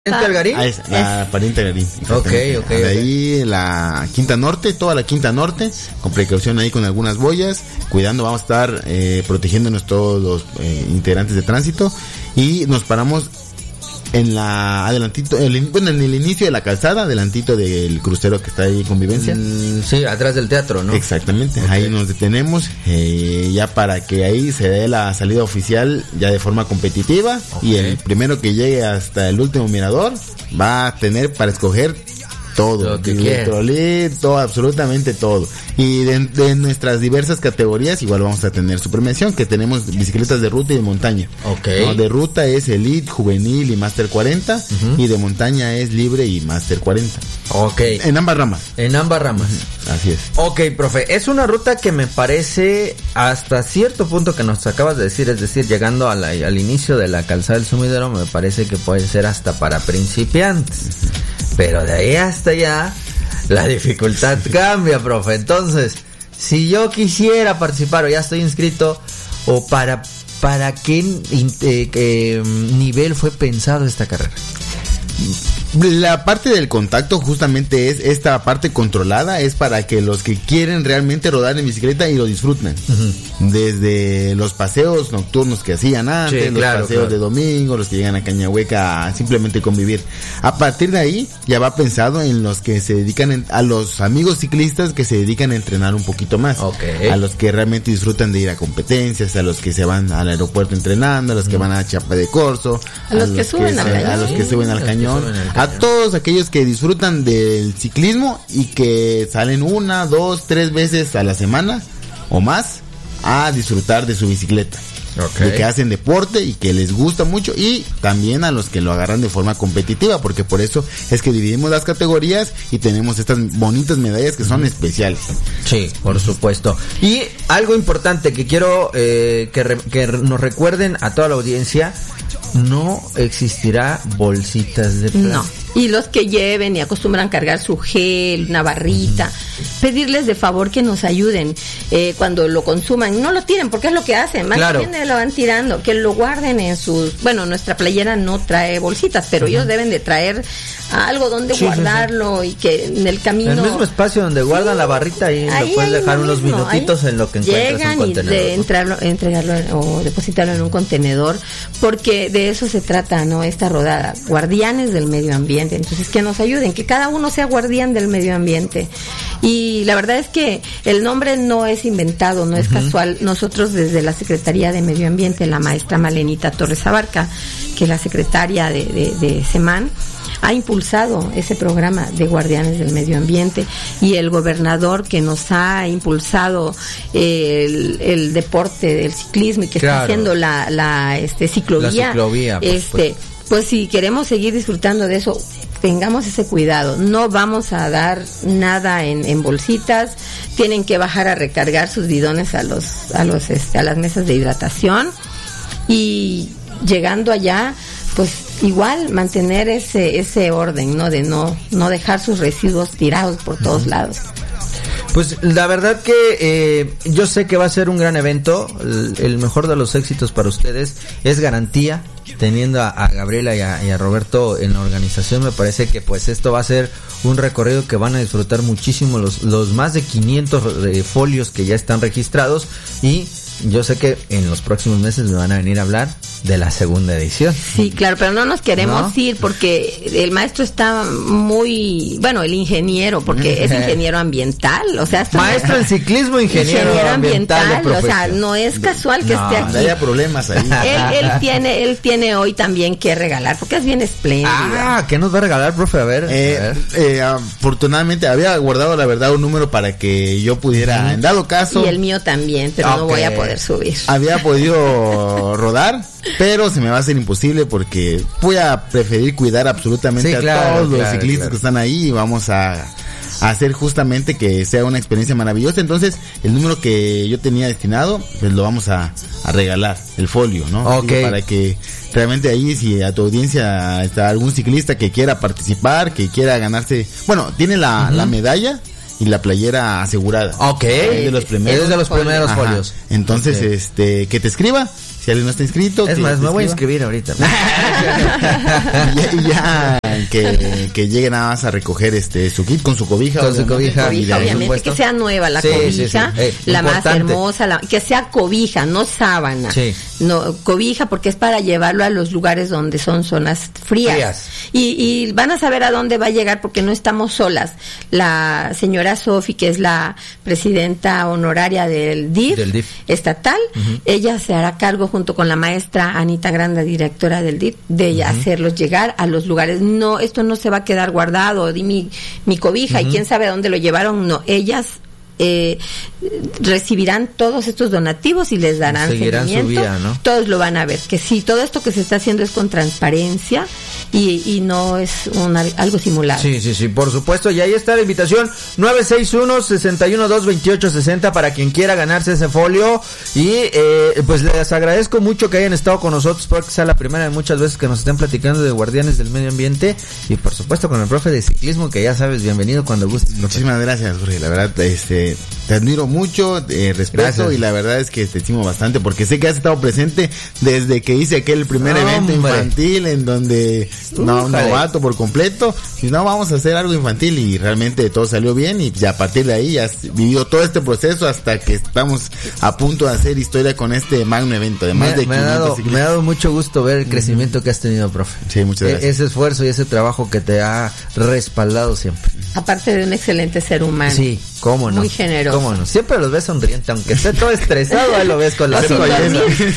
¿Algarín? La Pariente Algarín. Ok. De ahí la Quinta Norte, toda la Quinta Norte, con precaución ahí con algunas boyas, cuidando, vamos a estar protegiéndonos todos los integrantes de tránsito, y nos paramos en la adelantito, en el inicio de la calzada, adelantito del crucero que está ahí, Convivencia. Sí, atrás del teatro, ¿no? Exactamente, Okay. Ahí nos detenemos, ya para que ahí se dé la salida oficial ya de forma competitiva, okay. Y el primero que llegue hasta el último mirador va a tener para escoger todo, todo, absolutamente todo. Y de nuestras diversas categorías igual vamos a tener su premiación, que tenemos bicicletas de ruta y de montaña. Okay. No, de ruta es Elite, Juvenil y Master 40, y de montaña es Libre y Master 40. Okay. En ambas ramas. Así es. Ok, profe, es una ruta que me parece hasta cierto punto que nos acabas de decir, es decir, llegando al inicio de la calzada del Sumidero, me parece que puede ser hasta para principiantes. Pero de ahí hasta allá, la dificultad cambia, profe. Entonces, si yo quisiera participar o ya estoy inscrito, o para qué nivel fue pensado esta carrera. La parte del contacto justamente es esta parte controlada, es para que los que quieren realmente rodar en bicicleta y lo disfruten. Desde los paseos nocturnos que hacían antes, sí, los paseos de domingo, los que llegan a Cañahueca a simplemente convivir. A partir de ahí ya va pensado en los que se dedican, a los amigos ciclistas que se dedican a entrenar un poquito más. Okay. A los que realmente disfrutan de ir a competencias, a los que se van al aeropuerto entrenando, a los que van a Chiapa de Corzo, a los que suben al cañón. A todos aquellos que disfrutan del ciclismo y que salen 1, 2, 3 veces a la semana o más a disfrutar de su bicicleta. Okay. De que hacen deporte y que les gusta mucho, y también a los que lo agarran de forma competitiva, porque por eso es que dividimos las categorías y tenemos estas bonitas medallas que son especiales. Sí, por supuesto. Y algo importante que quiero que nos recuerden a toda la audiencia: no existirá bolsitas de plástico. No. Y los que lleven y acostumbran cargar su gel, una barrita, pedirles de favor que nos ayuden cuando lo consuman. No lo tiren, porque es lo que hacen. Más bien lo van tirando. Que lo guarden en sus... Bueno, nuestra playera no trae bolsitas, pero ellos deben de traer algo donde guardarlo, y que en el camino... El mismo espacio donde guardan la barrita, ahí lo puedes dejar unos minutitos en lo que encuentras un contenedor. Llegan y entregarlo o depositarlo en un contenedor, porque de eso se trata, ¿no? Esta rodada. Guardianes del medio ambiente. Entonces, que nos ayuden, que cada uno sea guardián del medio ambiente. Y la verdad es que el nombre no es inventado, no es casual. Nosotros desde la Secretaría de Medio Ambiente, la maestra Malenita Torres Abarca, que es la secretaria de SEMAN, ha impulsado ese programa de guardianes del medio ambiente, y el gobernador que nos ha impulsado el deporte del ciclismo, y que está haciendo la ciclovía, pues si queremos seguir disfrutando de eso, tengamos ese cuidado. No vamos a dar nada en bolsitas. Tienen que bajar a recargar sus bidones a las mesas de hidratación, y llegando allá, pues igual mantener ese orden, ¿no? De no dejar sus residuos tirados por todos lados. Pues la verdad que yo sé que va a ser un gran evento. El mejor de los éxitos para ustedes es garantía. Teniendo a Gabriela y a Roberto en la organización, me parece que pues esto va a ser un recorrido que van a disfrutar muchísimo los más de 500 folios que ya están registrados, y yo sé que en los próximos meses me van a venir a hablar de la segunda edición. Sí, claro, pero no nos queremos ir, porque el maestro está muy... Bueno, el ingeniero, porque es ingeniero ambiental, o sea... Maestro en ciclismo, ingeniero ambiental, o sea, no es casual que esté aquí. No haya problemas ahí. Él tiene hoy también que regalar, porque es bien espléndido. ¿Qué nos va a regalar, profe? A ver. Afortunadamente había guardado, la verdad, un número para que yo pudiera, en dado caso... Y el mío también, pero no voy a poder subir. Había podido rodar, pero se me va a hacer imposible, porque voy a preferir cuidar absolutamente todos los ciclistas que están ahí, y vamos a hacer justamente que sea una experiencia maravillosa. Entonces, el número que yo tenía destinado, pues lo vamos a regalar, el folio, ¿no? Okay. Para que realmente ahí, si a tu audiencia está algún ciclista que quiera participar, que quiera ganarse, bueno, tiene la la y la playera asegurada. Ok. Es de los primeros. Es de los primeros folios. Entonces, que te escriba Si alguien no está inscrito... Es más, me voy a inscribir ahorita. y ya que llegue nada más a recoger su kit con su cobija. Con su cobija, obviamente, que sea nueva la cobija, la más hermosa, que sea cobija, no sábana. Sí. No, cobija, porque es para llevarlo a los lugares donde son zonas frías. Y van a saber a dónde va a llegar, porque no estamos solas. La señora Sofi, que es la presidenta honoraria del DIF estatal, ella se hará cargo junto con la maestra Anita Granda, directora del DIF, de hacerlos llegar a los lugares. No, esto no se va a quedar guardado, di mi cobija y quién sabe a dónde lo llevaron. No, ellas recibirán todos estos donativos y les darán seguimiento. Su vida, ¿no? Todos lo van a ver, que sí, todo esto que se está haciendo es con transparencia y no es algo simulado. Sí, por supuesto. Y ahí está la invitación, 961-612-2860 para quien quiera ganarse ese folio. Y pues les agradezco mucho que hayan estado con nosotros, porque sea la primera de muchas veces que nos estén platicando de Guardianes del Medio Ambiente, y por supuesto con el profe de ciclismo, que ya sabes, bienvenido cuando gustes. Muchísimas gracias, Jorge, la verdad, te admiro mucho, respeto. Gracias. Y la verdad es que te estimo bastante, porque sé que has estado presente desde que hice aquel primer evento infantil en donde novato por completo, y no, vamos a hacer algo infantil, y realmente todo salió bien, y ya a partir de ahí has vivido todo este proceso hasta que estamos a punto de hacer historia con este magno evento. Además me ha dado mucho gusto ver el crecimiento que has tenido, profe. Sí, muchas gracias. Ese esfuerzo y ese trabajo que te ha respaldado siempre. Aparte de un excelente ser humano. Sí, cómo no. Muy generoso. Cómo no. Siempre los ves sonriente, aunque esté todo estresado, ahí lo ves con la sonrisa.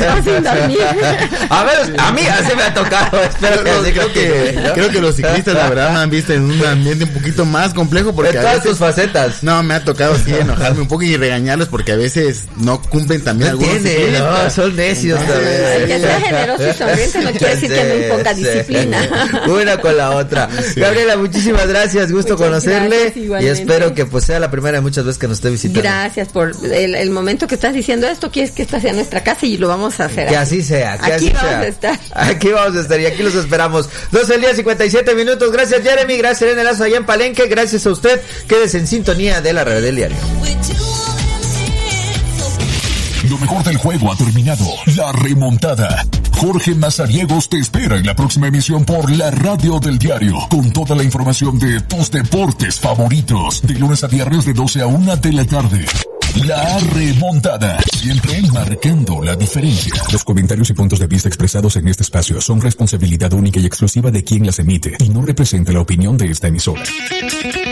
A ver, a mí así me ha tocado. Creo que los ciclistas, la verdad, me han visto en un ambiente un poquito más complejo, porque de todas tus facetas. No, me ha tocado sí enojarme un poco y regañarlos, porque a veces no cumplen también algunos ciclistas. No, son necios también. Que sea generoso y sonriente no quiere decir que no imponga disciplina. Una con la otra. Gabriela, muchísimas gracias, gusto conocerle, y espero que pues sea la primera de muchas veces que nos esté visitando. Gracias por el momento que estás diciendo esto. Quieres que esta sea nuestra casa y lo vamos a hacer. Que así sea. Aquí vamos a estar. Aquí vamos a estar y aquí los esperamos. 12:57. Gracias, Jeremy. Gracias, Elena Lazo, allá en Palenque. Gracias a usted. Quédese en sintonía de la radio del diario. Lo mejor del juego ha terminado. La remontada. Jorge Mazariegos te espera en la próxima emisión por la radio del diario, con toda la información de tus deportes favoritos, de lunes a viernes de 12 a 1 de la tarde. La remontada, siempre marcando la diferencia. Los comentarios y puntos de vista expresados en este espacio son responsabilidad única y exclusiva de quien las emite y no representa la opinión de esta emisora.